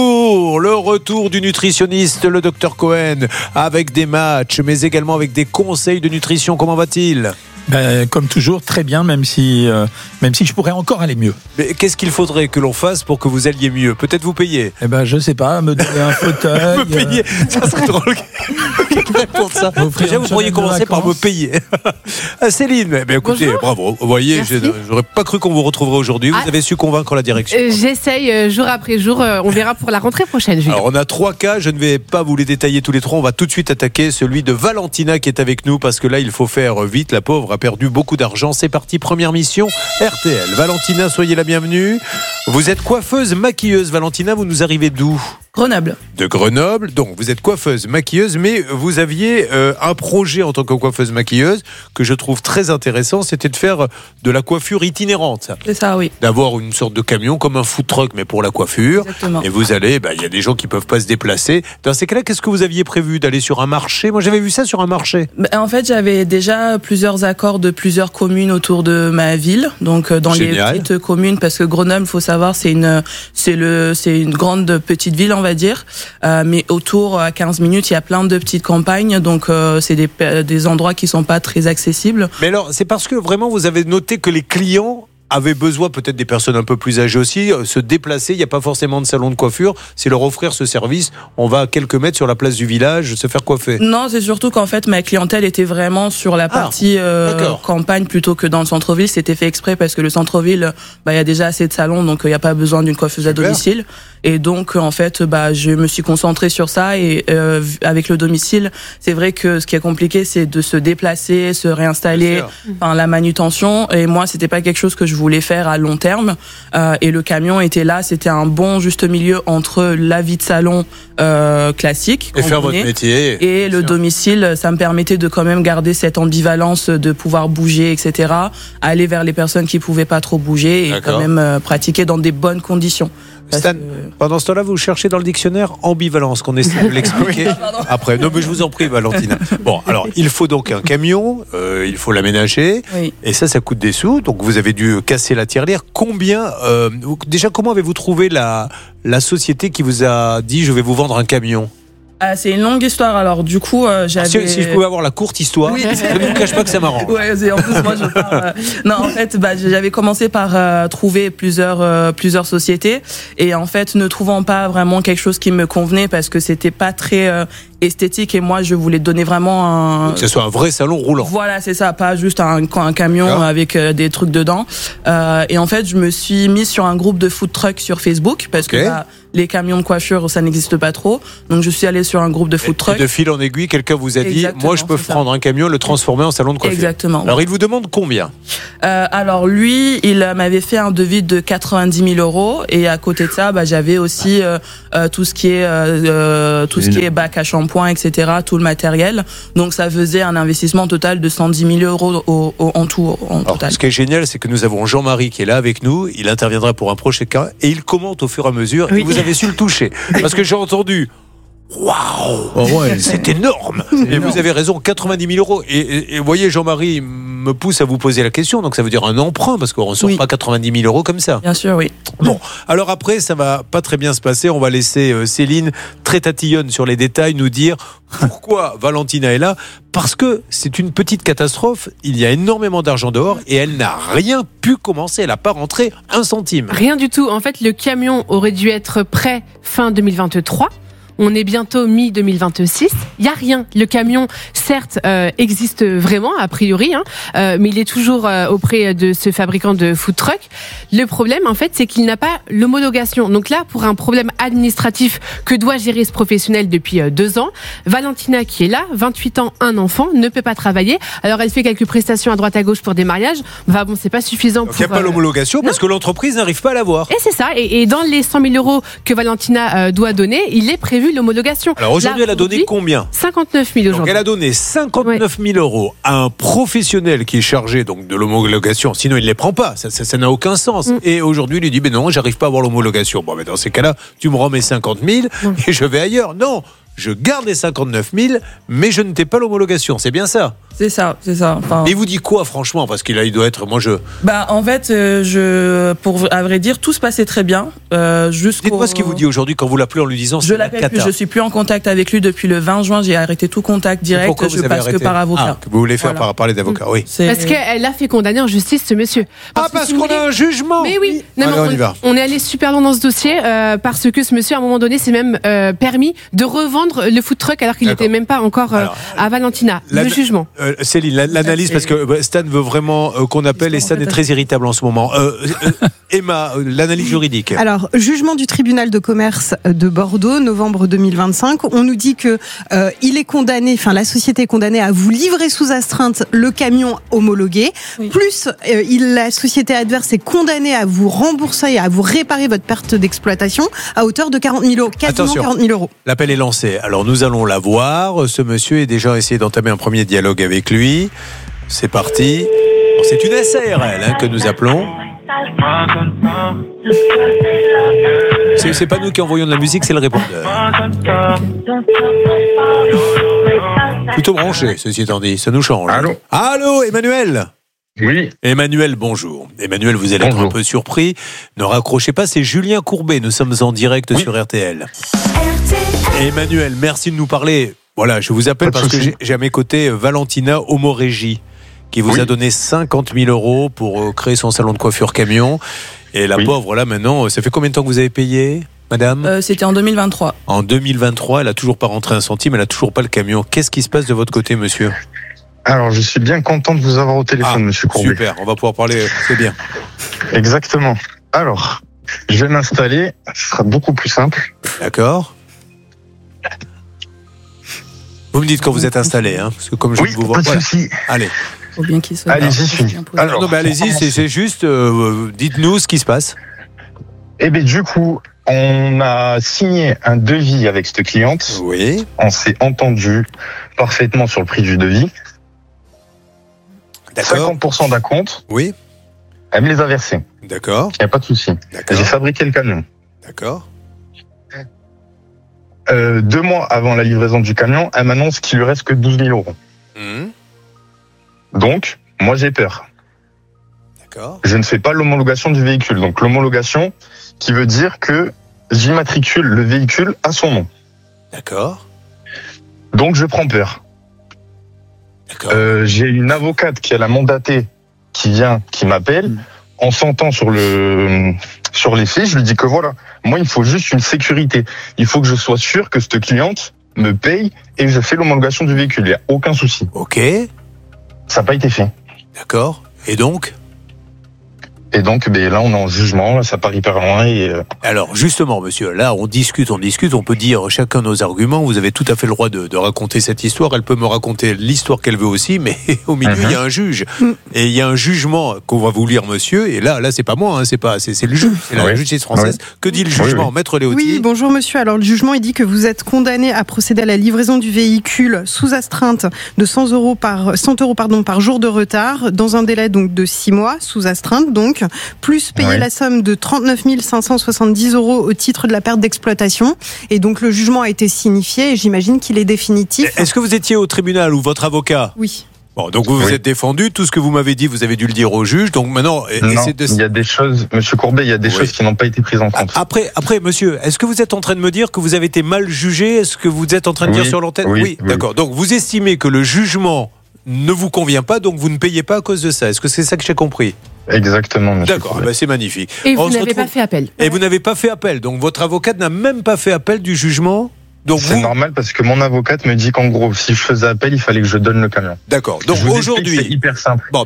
[SPEAKER 19] retour du nutritionniste, le Dr Cohen, avec des matchs, mais également avec des conseils de nutrition. Comment va-t-il ?
[SPEAKER 24] Comme toujours, très bien, même si je pourrais encore aller mieux.
[SPEAKER 19] Mais qu'est-ce qu'il faudrait que l'on fasse pour que vous alliez mieux ? Peut-être vous payer ?
[SPEAKER 24] Je sais pas, me donner un fauteuil.
[SPEAKER 19] Me payer, ça serait drôle. Pour ça. Déjà, vous pourriez commencer par me payer. Céline, écoutez, bonjour. Bravo. Vous voyez, j'aurais pas cru qu'on vous retrouverait aujourd'hui. Vous avez su convaincre la direction.
[SPEAKER 23] J'essaye jour après jour. On verra pour la rentrée prochaine. Julien.
[SPEAKER 19] Alors, on a 3 cas. Je ne vais pas vous les détailler tous les 3. On va tout de suite attaquer celui de Valentina qui est avec nous parce que là, il faut faire vite. La pauvre a perdu beaucoup d'argent. C'est parti. Première mission RTL. Valentina, soyez la bienvenue. Vous êtes coiffeuse maquilleuse. Valentina, vous nous arrivez d'où ?
[SPEAKER 23] Grenoble.
[SPEAKER 19] De Grenoble, donc vous êtes coiffeuse maquilleuse, mais vous aviez un projet en tant que coiffeuse maquilleuse que je trouve très intéressant, c'était de faire de la coiffure itinérante.
[SPEAKER 23] C'est ça, oui.
[SPEAKER 19] D'avoir une sorte de camion comme un food truck, mais pour la coiffure.
[SPEAKER 23] Exactement.
[SPEAKER 19] Et vous allez, il y a des gens qui peuvent pas se déplacer. Dans ces cas-là, qu'est-ce que vous aviez prévu d'aller sur un marché ? Moi, j'avais vu ça sur un marché.
[SPEAKER 23] En fait, j'avais déjà plusieurs accords de plusieurs communes autour de ma ville, donc dans
[SPEAKER 19] Génial.
[SPEAKER 23] les petites communes, parce que Grenoble, faut savoir, c'est une grande petite ville, on va dire, mais autour à 15 minutes, il y a plein de petites campagnes, donc c'est des endroits qui sont pas très accessibles.
[SPEAKER 19] Mais alors, c'est parce que vraiment vous avez noté que les clients avaient besoin, peut-être des personnes un peu plus âgées aussi, se déplacer. Il n'y a pas forcément de salon de coiffure. C'est leur offrir ce service. On va à quelques mètres sur la place du village se faire coiffer.
[SPEAKER 23] Non, c'est surtout qu'en fait, ma clientèle était vraiment sur la partie campagne plutôt que dans le centre-ville. C'était fait exprès parce que le centre-ville, il y a déjà assez de salons, donc il n'y a pas besoin d'une coiffeuse à domicile. Et donc, en fait, je me suis concentrée sur ça. Et avec le domicile, c'est vrai que ce qui est compliqué, c'est de se déplacer, se réinstaller, la manutention. Et moi, c'était pas quelque chose que je voulais faire à long terme. Et le camion était là, c'était un bon juste milieu entre la vie de salon classique
[SPEAKER 19] et faire votre métier
[SPEAKER 23] et le domicile. Ça me permettait de quand même garder cette ambivalence de pouvoir bouger, etc. Aller vers les personnes qui pouvaient pas trop bouger et quand même pratiquer dans des bonnes conditions.
[SPEAKER 19] Stan, pendant ce temps-là, vous cherchez dans le dictionnaire ambivalence, qu'on essaie de l'expliquer après. Non, mais je vous en prie, Valentina. Bon, alors, il faut donc un camion, il faut l'aménager, et ça coûte des sous. Donc, vous avez dû casser la tirelire. Combien, déjà, comment avez-vous trouvé la société qui vous a dit je vais vous vendre un camion?
[SPEAKER 23] C'est une longue histoire. Alors du coup, j'avais...
[SPEAKER 19] Si je pouvais avoir la courte histoire, je ne vous cache pas que ça m'arrange.
[SPEAKER 23] Ouais, en plus moi je parle. Non, en fait, j'avais commencé par trouver plusieurs sociétés et en fait, ne trouvant pas vraiment quelque chose qui me convenait parce que c'était pas très esthétique et moi je voulais donner vraiment
[SPEAKER 19] que ce soit un vrai salon roulant.
[SPEAKER 23] Voilà, c'est ça, pas juste un camion avec des trucs dedans. Et en fait, je me suis mise sur un groupe de food truck sur Facebook parce que les camions de coiffure, ça n'existe pas trop. Donc je suis allée sur un groupe de food truck.
[SPEAKER 19] Et de fil en aiguille, quelqu'un vous a dit moi je peux prendre un camion, le transformer en salon de coiffure.
[SPEAKER 23] Exactement.
[SPEAKER 19] Alors il vous demande combien?
[SPEAKER 23] Alors lui, il m'avait fait un devis de 90 000 euros et à côté de ça, j'avais aussi tout ce qui est bac à shampoing, etc., tout le matériel. Donc ça faisait un investissement total de 110 000 euros en tout. Total.
[SPEAKER 19] Ce qui est génial, c'est que nous avons Jean-Marie qui est là avec nous. Il interviendra pour un prochain cas et il commente au fur et à mesure. Et vous avez su le toucher. Parce que j'ai entendu waouh, c'est énorme. Et vous avez raison, 90 000 euros. Et vous voyez, Jean-Marie me pousse à vous poser la question. Donc ça veut dire un emprunt parce qu'on ne sort pas 90 000 euros comme ça.
[SPEAKER 23] Bien sûr, oui.
[SPEAKER 19] Bon, alors après, ça va pas très bien se passer. On va laisser Céline, très tatillonne sur les détails, nous dire pourquoi Valentina est là. Parce que c'est une petite catastrophe. Il y a énormément d'argent dehors et elle n'a rien pu commencer. Elle n'a pas rentré un centime.
[SPEAKER 2] Rien du tout. En fait, le camion aurait dû être prêt fin 2023. On est bientôt mi-2026. Il n'y a rien. Le camion, certes, existe vraiment, a priori, mais il est toujours auprès de ce fabricant de food truck. Le problème, en fait, c'est qu'il n'a pas l'homologation. Donc là, pour un problème administratif que doit gérer ce professionnel depuis 2 ans, Valentina, qui est là, 28 ans, un enfant, ne peut pas travailler. Alors, elle fait quelques prestations à droite à gauche pour des mariages. Enfin bon, c'est pas suffisant.
[SPEAKER 19] Donc, il n'y a pas l'homologation parce que l'entreprise n'arrive pas à l'avoir.
[SPEAKER 2] Et c'est ça. Et dans les 100 000 euros que Valentina doit donner, il est prévu l'homologation.
[SPEAKER 19] Alors aujourd'hui, elle a donné combien?
[SPEAKER 2] 59 000 aujourd'hui.
[SPEAKER 19] Donc elle a donné 59 000 euros à un professionnel qui est chargé donc de l'homologation. Sinon, il ne les prend pas. Ça n'a aucun sens. Et aujourd'hui, il lui dit, mais non, j'arrive pas à avoir l'homologation. Bon, mais dans ces cas-là, tu me rends mes 50 000 et je vais ailleurs. Non, je garde les 59 000, mais je ne t'ai pas l'homologation. C'est bien ça?
[SPEAKER 23] C'est ça. Enfin...
[SPEAKER 19] Et il vous dit quoi, franchement? Parce qu'il il doit être...
[SPEAKER 23] en fait, à vrai dire, tout se passait très bien.
[SPEAKER 19] Dites-moi ce qu'il vous dit aujourd'hui quand vous l'appelez en lui disant...
[SPEAKER 23] Je l'appelle plus, je suis plus en contact avec lui depuis le 20 juin. J'ai arrêté tout contact direct.
[SPEAKER 19] Pourquoi vous avez
[SPEAKER 23] passe
[SPEAKER 19] arrêté?
[SPEAKER 23] Que par avocat.
[SPEAKER 19] Que vous voulez faire parler d'avocat, oui.
[SPEAKER 2] Parce qu'elle a fait condamner en justice ce monsieur.
[SPEAKER 19] Parce qu'on a un jugement.
[SPEAKER 2] Mais oui.
[SPEAKER 19] On
[SPEAKER 2] est allé super loin dans ce dossier parce que ce monsieur, à un moment donné, s'est même permis de revendre le food truck alors qu'il n'était même pas encore à Valentina. Le jugement.
[SPEAKER 19] Céline, l'analyse, parce que Stan veut vraiment qu'on appelle et Stan est très irritable en ce moment. Emma, l'analyse juridique.
[SPEAKER 3] Alors, jugement du tribunal de commerce de Bordeaux, novembre 2025. On nous dit que il est condamné, la société est condamnée à vous livrer sous astreinte le camion homologué. Plus, la société adverse est condamnée à vous rembourser et à vous réparer votre perte d'exploitation à hauteur de 40 000 euros, quasiment. Attention, 40 000 euros.
[SPEAKER 19] L'appel est lancé. Alors, nous allons la voir. Ce monsieur est déjà essayé d'entamer un premier dialogue avec lui. C'est parti. C'est une SARL que nous appelons. C'est pas nous qui envoyons de la musique, c'est le répondeur. Plutôt branché, ceci étant dit, ça nous change. Allô, Emmanuel?
[SPEAKER 4] Oui.
[SPEAKER 19] Emmanuel, bonjour. Emmanuel, vous allez être un peu surpris. Ne raccrochez pas, c'est Julien Courbet. Nous sommes en direct sur RTL. Emmanuel, merci de nous parler. Voilà, je vous appelle parce que j'ai à mes côtés Valentina Homorégie qui vous a donné 50 000 euros pour créer son salon de coiffure camion. Et la pauvre, là, maintenant, ça fait combien de temps que vous avez payé, madame?
[SPEAKER 23] C'était en 2023.
[SPEAKER 19] En 2023, elle n'a toujours pas rentré un centime, elle n'a toujours pas le camion. Qu'est-ce qui se passe de votre côté, monsieur?
[SPEAKER 4] Alors, je suis bien content de vous avoir au téléphone, monsieur Courbet.
[SPEAKER 19] Super, on va pouvoir parler, c'est bien.
[SPEAKER 4] Exactement. Alors, Je vais m'installer, ce sera beaucoup plus simple.
[SPEAKER 19] D'accord. Vous me dites quand vous êtes installé, hein, parce que comme je
[SPEAKER 4] Oui,
[SPEAKER 19] vous vois.
[SPEAKER 4] pas de souci.
[SPEAKER 19] Allez.
[SPEAKER 23] Faut bien qu'il soit.
[SPEAKER 4] Allez-y. Alors,
[SPEAKER 19] non, mais allez-y, c'est juste, dites-nous ce qui se passe.
[SPEAKER 4] Eh bien, du coup, on a signé un devis avec cette cliente.
[SPEAKER 19] Oui.
[SPEAKER 4] On s'est entendu parfaitement sur le prix du devis.
[SPEAKER 19] D'accord.
[SPEAKER 4] 50% d'acompte.
[SPEAKER 19] Oui.
[SPEAKER 4] Elle me les a versés.
[SPEAKER 19] D'accord.
[SPEAKER 4] Il n'y a pas de souci. J'ai fabriqué le camion.
[SPEAKER 19] D'accord.
[SPEAKER 4] 2 mois avant la livraison du camion, elle m'annonce qu'il lui reste que 12 000 euros. Donc, moi j'ai peur.
[SPEAKER 19] D'accord.
[SPEAKER 4] Je ne fais pas l'homologation du véhicule. Donc l'homologation qui veut dire que j'immatricule le véhicule à son nom.
[SPEAKER 19] D'accord.
[SPEAKER 4] Donc je prends peur. J'ai une avocate qui a la mandatée qui vient, qui m'appelle. On s'entend sur les faits. Je lui dis que voilà, moi il me faut juste une sécurité. Il faut que je sois sûr que cette cliente me paye et je fais l'homologation du véhicule. Il n'y a aucun souci.
[SPEAKER 19] Ok.
[SPEAKER 4] Ça n'a pas été fait.
[SPEAKER 19] D'accord. Et donc,
[SPEAKER 4] là, on est en jugement, là, ça part hyper loin.
[SPEAKER 19] Alors, justement, monsieur, là, on discute, on peut dire chacun nos arguments. Vous avez tout à fait le droit de raconter cette histoire. Elle peut me raconter l'histoire qu'elle veut aussi, mais au milieu, il y a un juge. Et il y a un jugement qu'on va vous lire, monsieur. Et là, c'est pas moi, hein, c'est le juge, c'est la justice française. Oui. Que dit le jugement, Maître Léoty?
[SPEAKER 3] Oui, bonjour, monsieur. Alors, le jugement, il dit que vous êtes condamné à procéder à la livraison du véhicule sous astreinte de 100 euros par jour de retard, dans un délai donc de 6 mois, sous astreinte, donc, plus payer la somme de 39 570 euros au titre de la perte d'exploitation. Et donc le jugement a été signifié et j'imagine qu'il est définitif.
[SPEAKER 19] Est-ce que vous étiez au tribunal ou votre avocat?
[SPEAKER 3] Oui.
[SPEAKER 19] Bon, donc vous vous êtes défendu, tout ce que vous m'avez dit, vous avez dû le dire au juge. Donc maintenant,
[SPEAKER 4] il y a des choses, monsieur Courbet, il y a des choses qui n'ont pas été prises en compte.
[SPEAKER 19] Après, monsieur, est-ce que vous êtes en train de me dire que vous avez été mal jugé? Est-ce que vous êtes en train de dire sur l'antenne? Oui, d'accord. Donc vous estimez que le jugement ne vous convient pas, donc vous ne payez pas à cause de ça. Est-ce que c'est ça que j'ai compris?
[SPEAKER 4] Exactement, monsieur.
[SPEAKER 19] D'accord, c'est magnifique.
[SPEAKER 2] Et vous n'avez pas fait appel.
[SPEAKER 19] Et vous n'avez pas fait appel. Donc votre avocate n'a même pas fait appel du jugement.
[SPEAKER 4] C'est normal parce que mon avocate me dit qu'en gros, si je faisais appel, il fallait que je donne le camion.
[SPEAKER 19] D'accord. Donc aujourd'hui,
[SPEAKER 4] c'est hyper simple.
[SPEAKER 19] Bon,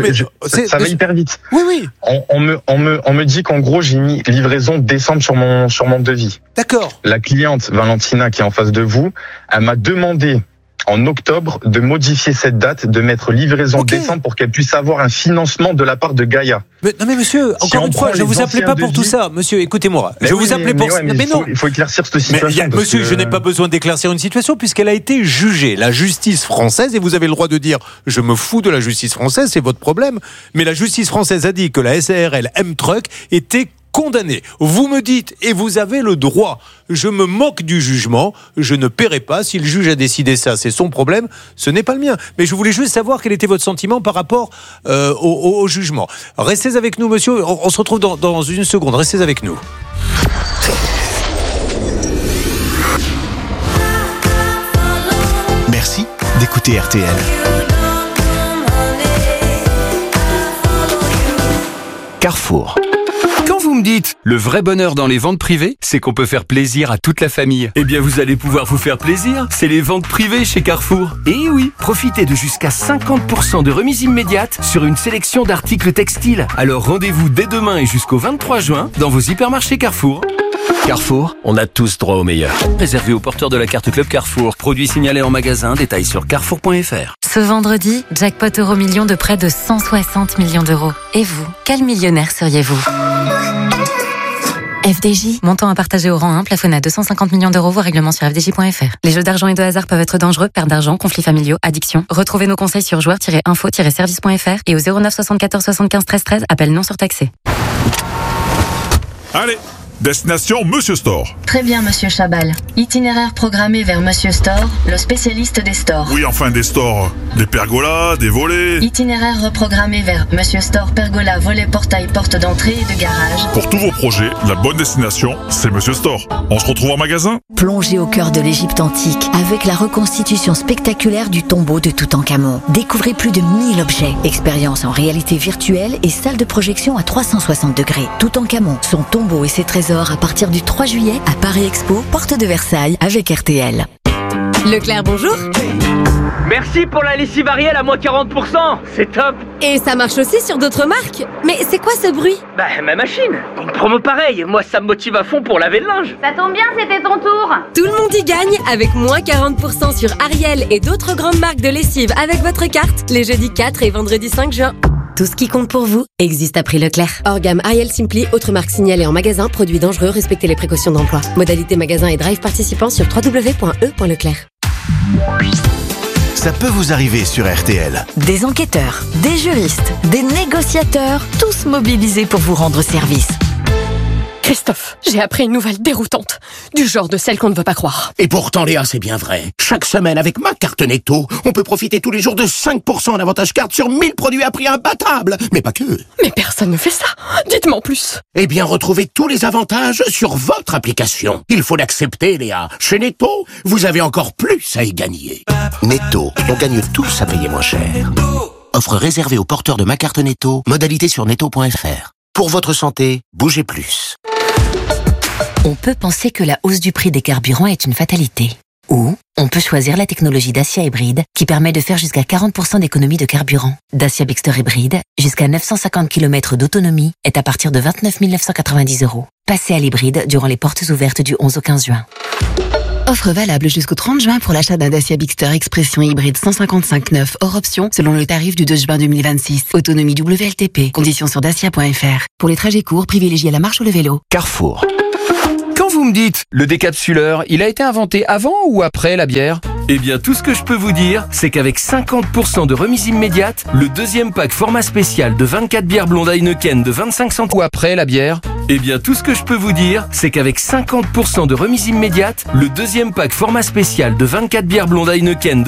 [SPEAKER 4] ça va hyper vite.
[SPEAKER 19] Oui.
[SPEAKER 4] On me dit qu'en gros, j'ai mis livraison décembre sur mon devis.
[SPEAKER 19] D'accord.
[SPEAKER 4] La cliente Valentina qui est en face de vous, elle m'a demandé en octobre de modifier cette date, de mettre livraison décembre pour qu'elle puisse avoir un financement de la part de Gaïa.
[SPEAKER 19] Mais monsieur, encore une fois, je vous appelais pas pour tout ça. Monsieur, écoutez-moi. Je vous appelais pour ça. Mais non.
[SPEAKER 4] Il faut éclaircir cette situation.
[SPEAKER 19] Monsieur, je n'ai pas besoin d'éclaircir une situation puisqu'elle a été jugée. La justice française, et vous avez le droit de dire, je me fous de la justice française, c'est votre problème. Mais la justice française a dit que la SARL M-Truck était condamné. Vous me dites, et vous avez le droit, je me moque du jugement, je ne paierai pas, si le juge a décidé ça, c'est son problème, ce n'est pas le mien. Mais je voulais juste savoir quel était votre sentiment par rapport au jugement. Restez avec nous, monsieur, on se retrouve dans une seconde, restez avec nous.
[SPEAKER 5] Merci d'écouter RTL. Carrefour.
[SPEAKER 6] Quand vous me dites le vrai bonheur dans les ventes privées, c'est qu'on peut faire plaisir à toute la famille. Eh bien, vous allez pouvoir vous faire plaisir. C'est les ventes privées chez Carrefour. Et oui, profitez de jusqu'à 50% de remise immédiate sur une sélection d'articles textiles. Alors rendez-vous dès demain et jusqu'au 23 juin dans vos hypermarchés Carrefour.
[SPEAKER 5] Carrefour, on a tous droit au meilleur. Réservé aux porteurs de la carte Club Carrefour. Produit signalé en magasin, détails sur carrefour.fr.
[SPEAKER 7] Ce vendredi, jackpot Euro-Million de près de 160 millions d'euros. Et vous, quel millionnaire seriez-vous ? FDJ, montant à partager au rang 1, plafonné à 250 millions d'euros, voire règlement sur fdj.fr. Les jeux d'argent et de hasard peuvent être dangereux, perte d'argent, conflits familiaux, addiction. Retrouvez nos conseils sur joueurs-info-service.fr et au 09 74 75 13 13, appel non surtaxé.
[SPEAKER 14] Allez, destination Monsieur Store.
[SPEAKER 25] Très bien, Monsieur Chabal. Itinéraire programmé vers Monsieur Store, le spécialiste des stores.
[SPEAKER 14] Oui, enfin des stores. Des pergolas, des volets.
[SPEAKER 25] Itinéraire reprogrammé vers Monsieur Store, pergola, volet, portail, porte d'entrée et de garage.
[SPEAKER 14] Pour tous vos projets, la bonne destination, c'est Monsieur Store. On se retrouve en magasin ?
[SPEAKER 12] Plongez au cœur de l'Égypte antique avec la reconstitution spectaculaire du tombeau de Toutankhamon. Découvrez plus de 1000 objets, expériences en réalité virtuelle et salle de projection à 360 degrés. Toutankhamon, son tombeau et ses trésors à partir du 3 juillet à Paris Expo, porte de Versailles avec RTL.
[SPEAKER 13] Leclerc, bonjour.
[SPEAKER 15] Merci pour la lessive Ariel à moins 40%, c'est top.
[SPEAKER 13] Et ça marche aussi sur d'autres marques. Mais c'est quoi ce bruit?
[SPEAKER 15] Bah, ma machine. Une promo pareille, moi ça me motive à fond pour laver le linge.
[SPEAKER 13] Ça tombe bien, c'était ton tour. Tout le monde y gagne avec moins 40% sur Ariel et d'autres grandes marques de lessive avec votre carte les jeudis 4 et vendredi 5 juin. Tout ce qui compte pour vous existe à prix Leclerc. Hors gamme Ariel Simply, autres marques signalées en magasin, produits dangereux, respectez les précautions d'emploi. Modalité magasin et drive participants sur www.e.leclerc.
[SPEAKER 16] Ça peut vous arriver sur RTL.
[SPEAKER 12] Des enquêteurs, des juristes, des négociateurs, tous mobilisés pour vous rendre service.
[SPEAKER 13] Christophe, j'ai appris une nouvelle déroutante. Du genre de celle qu'on ne veut pas croire.
[SPEAKER 17] Et pourtant, Léa, c'est bien vrai. Chaque semaine, avec ma carte Netto, on peut profiter tous les jours de 5% d'avantage carte sur 1000 produits à prix imbattable. Mais pas que.
[SPEAKER 13] Mais personne ne fait ça. Dites-moi en plus.
[SPEAKER 17] Eh bien, retrouvez tous les avantages sur votre application. Il faut l'accepter, Léa. Chez Netto, vous avez encore plus à y gagner. Netto, on gagne tous à payer moins cher. Offre réservée aux porteurs de ma carte Netto. Modalité sur netto.fr. Pour votre santé, bougez plus.
[SPEAKER 12] On peut penser que la hausse du prix des carburants est une fatalité. Ou on peut choisir la technologie Dacia Hybride qui permet de faire jusqu'à 40% d'économie de carburant. Dacia Bigster Hybride, jusqu'à 950 km d'autonomie, est à partir de 29 990 €. Passez à l'hybride durant les portes ouvertes du 11 au 15 juin. Offre valable jusqu'au 30 juin pour l'achat d'un Dacia Bigster Expression hybride 155/9 hors option selon le tarif du 2 juin 2026. Autonomie WLTP. Conditions sur dacia.fr. Pour les trajets courts, privilégiez la marche ou le vélo.
[SPEAKER 5] Carrefour. Quand vous me dites, le décapsuleur, il a été inventé avant ou après la bière? Eh bien, tout ce que je peux vous dire, c'est qu'avec 50% de remise immédiate, le deuxième pack format spécial de 24 bières blondes Heineken de 25 centimes ou après la bière. Eh bien, tout ce que je peux vous dire, c'est qu'avec 50% de remise immédiate, le deuxième pack format spécial de 24 bières blondes Heineken